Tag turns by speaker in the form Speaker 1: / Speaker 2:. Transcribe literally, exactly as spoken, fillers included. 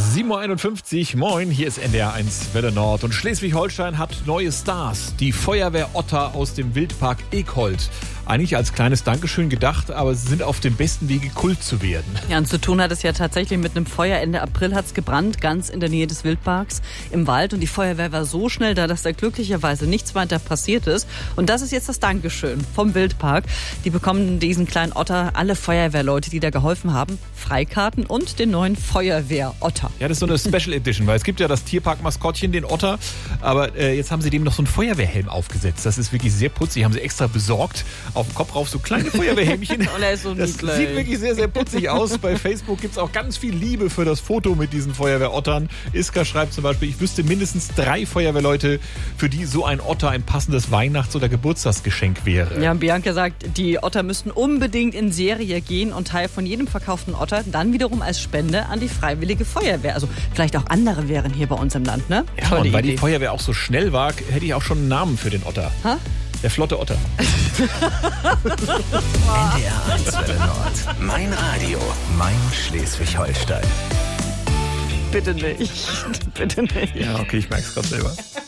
Speaker 1: sieben Uhr einundfünfzig, moin, hier ist N D R eins Welle Nord und Schleswig-Holstein hat neue Stars. Die Feuerwehr Otter aus dem Wildpark Eekholt. Eigentlich als kleines Dankeschön gedacht, aber sie sind auf dem besten Wege, Kult zu werden.
Speaker 2: Ja, und zu tun hat es ja tatsächlich mit einem Feuer. Ende April hat es gebrannt, ganz in der Nähe des Wildparks im Wald. Und die Feuerwehr war so schnell da, dass da glücklicherweise nichts weiter passiert ist. Und das ist jetzt das Dankeschön vom Wildpark. Die bekommen diesen kleinen Otter, alle Feuerwehrleute, die da geholfen haben, Freikarten und den neuen Feuerwehr-Otter.
Speaker 1: Ja, das ist so eine Special Edition, weil es gibt ja das Tierpark-Maskottchen, den Otter. Aber äh, jetzt haben sie dem noch so einen Feuerwehrhelm aufgesetzt. Das ist wirklich sehr putzig, haben sie extra besorgt. Auf dem Kopf rauf so kleine Feuerwehrhelmchen.
Speaker 2: Und er ist so
Speaker 1: das
Speaker 2: niedlich.
Speaker 1: Sieht wirklich sehr, sehr putzig aus. Bei Facebook gibt es auch ganz viel Liebe für das Foto mit diesen Feuerwehrottern. Iska schreibt zum Beispiel, ich wüsste mindestens drei Feuerwehrleute, für die so ein Otter ein passendes Weihnachts- oder Geburtstagsgeschenk wäre.
Speaker 2: Ja, Bianca sagt, die Otter müssten unbedingt in Serie gehen und Teil von jedem verkauften Otter dann wiederum als Spende an die Freiwillige Feuerwehr. Also vielleicht auch andere wären hier bei uns im Land, ne?
Speaker 1: Ja,
Speaker 2: Tolle
Speaker 1: und weil
Speaker 2: Idee.
Speaker 1: die Feuerwehr auch so schnell war, hätte ich auch schon einen Namen für den Otter.
Speaker 2: Ha?
Speaker 1: Der flotte Otter.
Speaker 3: N D R eins Welle Nord. Mein Radio, mein Schleswig-Holstein.
Speaker 2: Bitte nicht. Bitte nicht.
Speaker 1: Ja, okay, ich merke es gerade selber.